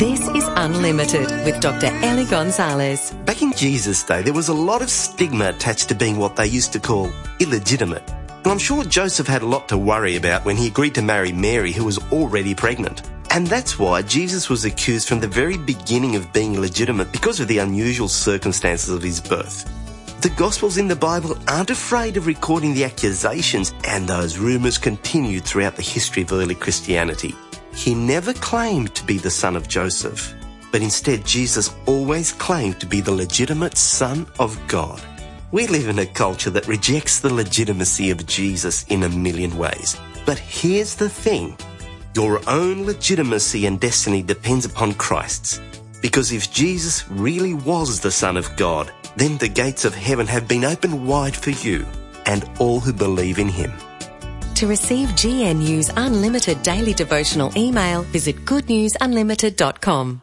This is Unlimited with Dr. Ellie Gonzalez. Back in Jesus' day, there was a lot of stigma attached to being what they used to call illegitimate. And I'm sure Joseph had a lot to worry about when he agreed to marry Mary, who was already pregnant. And that's why Jesus was accused from the very beginning of being illegitimate because of the unusual circumstances of his birth. The Gospels in the Bible aren't afraid of recording the accusations, and those rumours continued throughout the history of early Christianity. He never claimed to be the son of Joseph, but instead Jesus always claimed to be the legitimate Son of God. We live in a culture that rejects the legitimacy of Jesus in a million ways. But here's the thing. Your own legitimacy and destiny depends upon Christ's. Because if Jesus really was the Son of God, then the gates of heaven have been opened wide for you and all who believe in him. To receive GNU's Unlimited daily devotional email, visit goodnewsunlimited.com.